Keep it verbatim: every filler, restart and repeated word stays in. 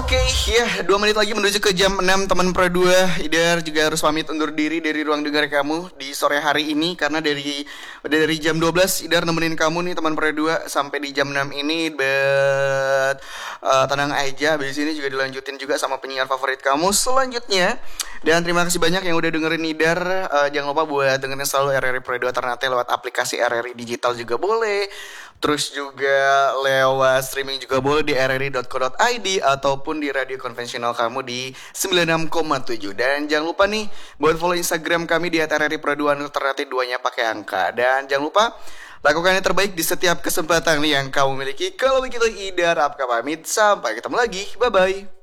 Oke, ya dua menit lagi menuju ke jam enam teman Pro dua. Idar juga harus pamit undur diri dari ruang dengar kamu di sore hari ini. Karena dari dari jam dua belas Idar nemenin kamu nih teman Pro dua sampai di jam enam ini. But uh, tenang aja, habis ini juga dilanjutin juga sama penyiar favorit kamu selanjutnya. Dan terima kasih banyak yang udah dengerin Idar. uh, Jangan lupa buat dengerin selalu R R I Pro dua Ternate lewat aplikasi R R I Digital juga boleh. Terus juga lewat streaming juga boleh di r r i dot co dot i d ataupun di radio konvensional kamu di sembilan puluh enam koma tujuh. Dan jangan lupa nih buat follow Instagram kami di at r r i pro dua Ternate duanya pakai angka. Dan jangan lupa lakukan yang terbaik di setiap kesempatan yang kamu miliki. Kalau begitu Idar Apka pamit, sampai ketemu lagi. Bye bye.